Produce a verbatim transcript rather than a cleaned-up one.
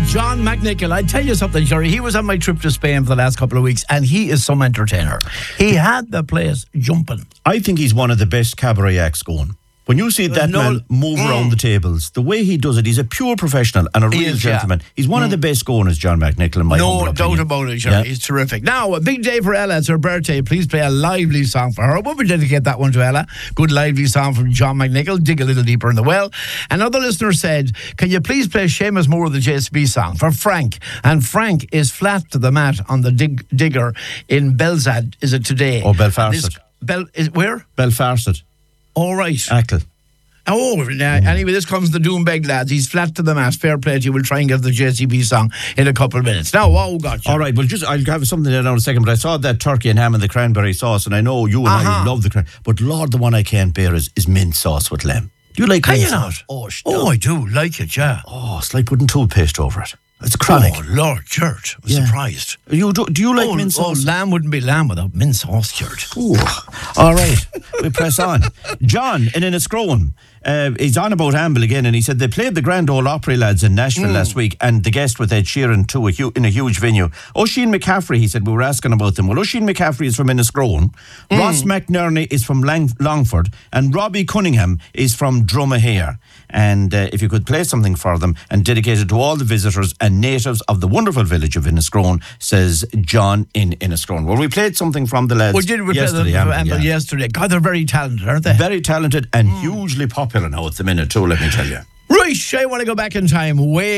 John McNichol. I tell you something, Sherry. He was on my trip to Spain for the last couple of weeks, and he is some entertainer. He had the place jumping. I think he's one of the best cabaret acts going. When you see that no, man move mm. around the tables, the way he does it, he's a pure professional and a real is, gentleman. Yeah. He's one mm. of the best going, as John McNichol, in my No humble doubt opinion. about it, Sherry. Yeah. He's terrific. Now, a big day for Ella. It's her birthday. Please play a lively song for her. We'll dedicate that one to Ella. Good lively song from John McNichol. Dig a little deeper in the well. Another listener said, can you please play Seamus Moore, the J C B song, for Frank? And Frank is flat to the mat on the dig, digger in Belzad. Is it today? Oh, Belfast. Bel, is, where? Belfast. All right. Ackle. Oh, now, anyway, this comes the Doombeg lads. He's flat to the mat. Fair play to you. We'll try and get the J C B song in a couple of minutes. Now, oh, gotcha. All right, well, just I'll have something there now in a second, but I saw that turkey and ham and the cranberry sauce, and I know you and uh-huh. I love the cranberry, but Lord, the one I can't bear is, is mint sauce with lamb. Do you like Can mint you sauce? not? Oh, oh, I do like it, yeah. Oh, it's like putting toothpaste over it. It's chronic. Oh, Lord, Church. I'm Yeah. surprised. You do, do you like oh, mint sauce? Oh, lamb wouldn't be lamb without mint sauce, Church. Ooh. All right, we press on. John in Enniscrone, uh, he's on about Amble again, and he said they played the Grand Ole Opry lads in Nashville mm. last week, and the guest with Ed Sheeran too, a hu- in a huge venue. Oisin McCaffrey, he said, we were asking about them. Well, Oisin McCaffrey is from Enniscrone, mm. Ross McNerney is from Lang- Longford, and Robbie Cunningham is from Drumahare. And uh, if you could play something for them and dedicate it to all the visitors and natives of the wonderful village of Enniscrone, says John in Enniscrone. Well, we played something from the lads we did we yesterday. Amble, Amble, yeah. yesterday. God, they're very talented, aren't they? Very talented and mm. hugely popular now at the minute too, let me tell you. Right, I want to go back in time way